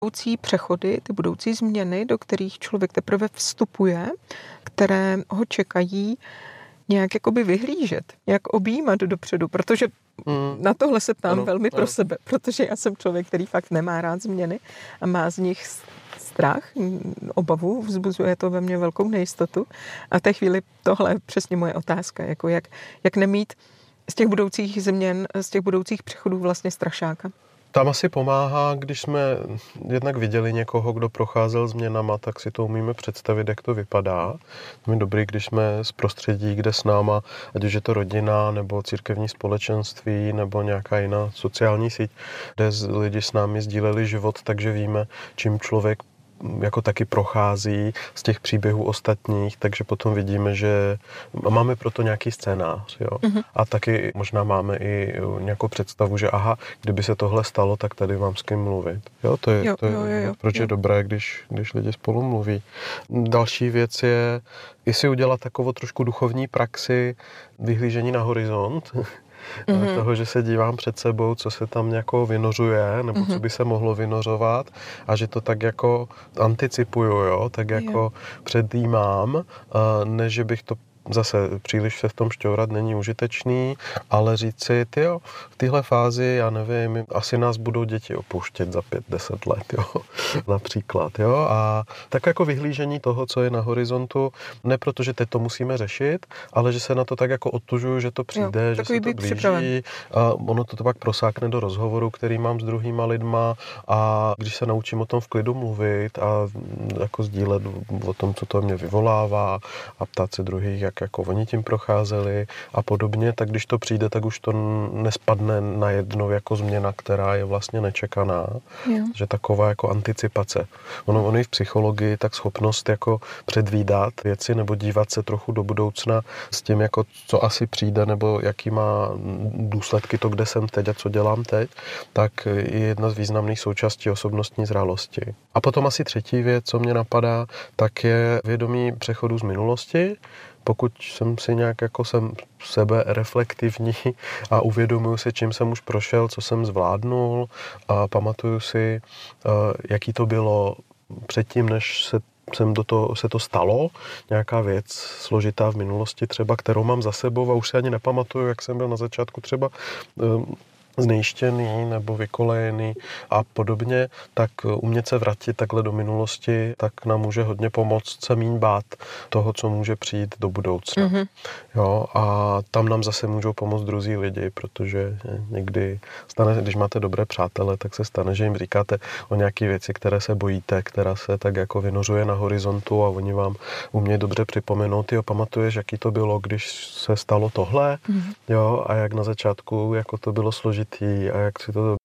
budoucí přechody, ty budoucí změny, do kterých člověk teprve vstupuje, které ho čekají, nějak jakoby vyhlížet, jak objímat dopředu, protože na tohle se ptám velmi pro sebe, protože já jsem člověk, který fakt nemá rád změny a má z nich strach, obavu, vzbuzuje to ve mně velkou nejistotu a v té chvíli tohle je přesně moje otázka, jako jak nemít z těch budoucích změn, z těch budoucích přechodů vlastně strašáka. Tam asi pomáhá, když jsme jednak viděli někoho, kdo procházel změnama, tak si to umíme představit, jak to vypadá. Je dobrý, když jsme z prostředí, kde s náma, ať už je to rodina, nebo církevní společenství, nebo nějaká jiná sociální síť, kde lidi s námi sdíleli život, takže víme, čím člověk jako taky prochází z těch příběhů ostatních, takže potom vidíme, že máme proto nějaký scénář, jo. A taky možná máme i nějakou představu, že aha, kdyby se tohle stalo, tak tady mám s kým mluvit. Jo, to je proč je dobré, když lidi spolu mluví. Další věc je, jestli udělat takovou trošku duchovní praxi vyhlížení na horizont, toho, že se dívám před sebou, co se tam nějakou vynořuje, nebo co by se mohlo vynořovat a že to tak jako anticipuju, jo, tak jako předjímám, než že bych to zase příliš se v tom šťourat není užitečný, ale říct si, tyjo, v téhle fázi, já nevím, asi nás budou děti opouštět za 5-10 let, jo, například, jo, a tak jako vyhlížení toho, co je na horizontu, ne proto, že teď to musíme řešit, ale že se na to tak jako odtužuju, že to přijde, jo, že se to blíží a ono to pak prosákne do rozhovoru, který mám s druhýma lidma a když se naučím o tom v klidu mluvit a jako sdílet o tom, co to mě vyvolává a ptát se druhých, jak jako oni tím procházeli a podobně, tak když to přijde, tak už to nespadne najednou jako změna, která je vlastně nečekaná. Jo. Že taková jako anticipace. Ono i v psychologii tak schopnost jako předvídat věci nebo dívat se trochu do budoucna s tím, jako co asi přijde nebo jaký má důsledky to, kde jsem teď a co dělám teď, tak je jedna z významných součástí osobnostní zralosti. A potom asi třetí věc, co mě napadá, tak je vědomí přechodu z minulosti. Pokud jsem si nějak jako jsem sebe reflektivní a uvědomuji si, čím jsem už prošel, co jsem zvládnul a pamatuju si, jaký to bylo předtím, než se to stalo, nějaká věc složitá v minulosti třeba, kterou mám za sebou a už si ani nepamatuju, jak jsem byl na začátku třeba znejištěný nebo vykolejený a podobně, tak umět se vrátit takhle do minulosti, tak nám může hodně pomoct se míň bát toho, co může přijít do budoucna. Jo, a tam nám zase můžou pomoct druzí lidi, protože někdy stane, když máte dobré přátele, tak se stane, že jim říkáte o nějaké věci, které se bojíte, která se tak jako vynořuje na horizontu a oni vám umějí dobře připomenout, jo, pamatuješ, jaký to bylo, když se stalo tohle, jo, a jak na začátku, jako to bylo složitý a jak si to